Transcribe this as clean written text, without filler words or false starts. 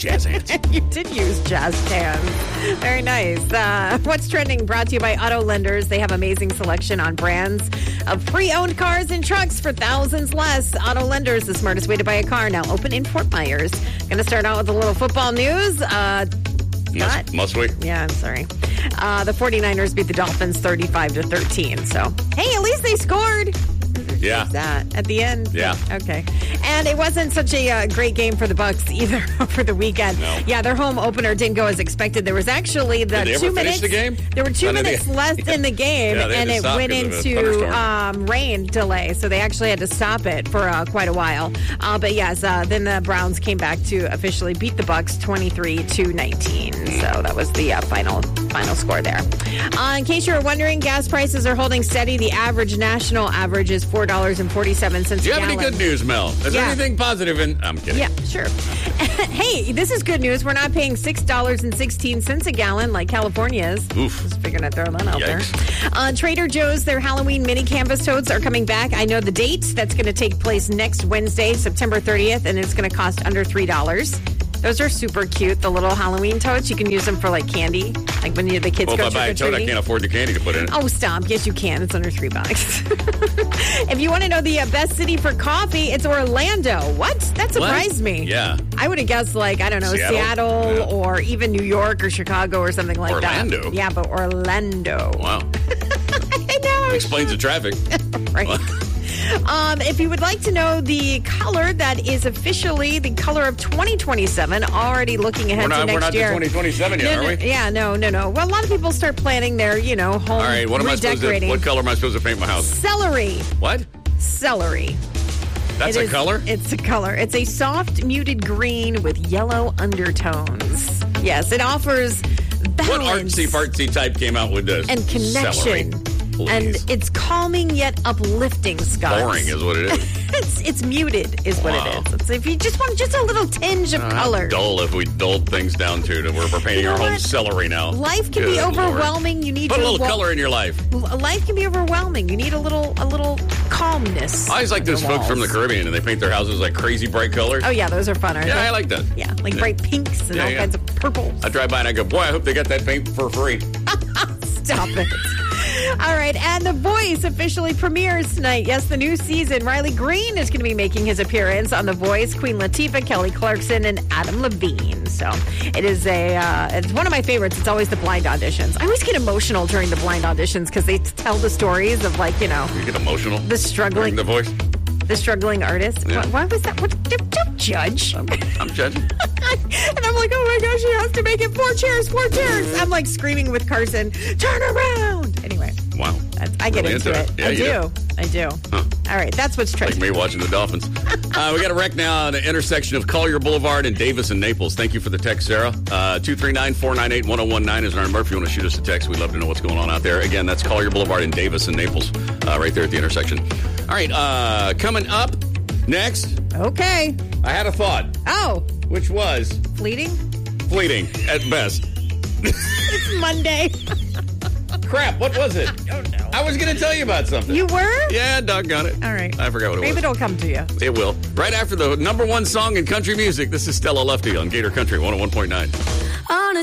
jazz hands. You did use jazz hands. Very nice. What's trending brought to you by Auto Lenders. They have amazing selection on brands of pre-owned cars and trucks for thousands less. Auto Lenders, the smartest way to buy a car, now open in Fort Myers. Going to start out with a little football news. Must we? Yeah, I'm sorry. The 49ers beat the Dolphins 35-13. So, hey, at least they scored. Yeah. That at the end. Yeah. Okay. And it wasn't such a great game for the Bucs either for the weekend. No. Yeah, their home opener didn't go as expected. There was actually Did they 2 ever minutes. finish the game? There were 2 minutes left in the game, Yeah, and it went into rain delay. So they actually had to stop it for quite a while. But yes, then the Browns came back to officially beat the Bucs 23-19. So that was the final score there. In case you were wondering, gas prices are holding steady. The average national average is $4.47 a Do you have gallon. any good news, Mel? Is there anything positive in... I'm kidding. Yeah, sure. Hey, this is good news. We're not paying $6.16 a gallon like California is. Oof. Just figuring that out there. Yikes. Trader Joe's, their Halloween mini canvas totes are coming back. I know the date. That's going to take place next Wednesday, September 30th, and it's going to cost under $3. Those are super cute, the little Halloween totes. You can use them for, like, candy, like when the kids go Well, if I buy a tote, I trick-or-treating. can't afford the candy to put in it. Oh, stop. Yes, you can. It's under $3. If you want to know the best city for coffee, it's Orlando. What? That surprised me. Yeah. I would have guessed, like, I don't know, Seattle Yeah. or even New York or Chicago or something like Orlando? that. Yeah, but Orlando. Wow. I know. Explains the traffic. Right. If you would like to know the color that is officially the color of 2027, already looking ahead to next year. We're not to 2027 yet, are we? Yeah, no. Well, a lot of people start planning their, home All right, what color am I supposed to paint my house? Celery. What? Celery. That's a color? It's a color. It's a soft, muted green with yellow undertones. Yes, it offers balance. What artsy-fartsy type came out with this? And connection. Celery. Please. And it's calming yet uplifting, Scott. Boring is what it is. It's muted is what it is. It's if you just want just a little tinge of color. Dull if we dulled things down to where we're painting our home celery now. Life can be overwhelming. Lord. You need Put to a little color in your life. Life can be overwhelming. You need a little calmness. I always like those folks from the Caribbean, and they paint their houses like crazy bright colors. Oh yeah, those are fun, aren't they? Yeah, I like that. Yeah, like bright pinks and all kinds of purples. I drive by and I go, boy, I hope they got that paint for free. Stop it. All right, and The Voice officially premieres tonight. Yes, the new season. Riley Green is going to be making his appearance on The Voice. Queen Latifah, Kelly Clarkson, and Adam Levine. So it is it's one of my favorites. It's always the blind auditions. I always get emotional during the blind auditions because they tell the stories of You get emotional? The struggling. The Voice? The struggling artist. Yeah. Why was that? Don't judge. I'm judging. And I'm like, oh my gosh, she has to make it 4 chairs. I'm like screaming with Carson, turn around. Anyway. Wow. I get Really into it. I do. Huh. All right, that's what's trending. Like me watching the Dolphins. We got a wreck now on the intersection of Collier Boulevard and Davis and Naples. Thank you for the text, Sarah. 239-498-1019 is our number. If you want to shoot us a text, we'd love to know what's going on out there. Again, that's Collier Boulevard and Davis and Naples, right there at the intersection. All right, coming up next. Okay. I had a thought. Oh. Which was... Fleeting at best. It's Monday. Crap, what was it? Oh, no. I was going to tell you about something. You were? Yeah, doggone it. All right. I forgot what it was. Maybe it'll come to you. It will. Right after the number one song in country music, this is Stella Lefty on Gator Country 101.9. On a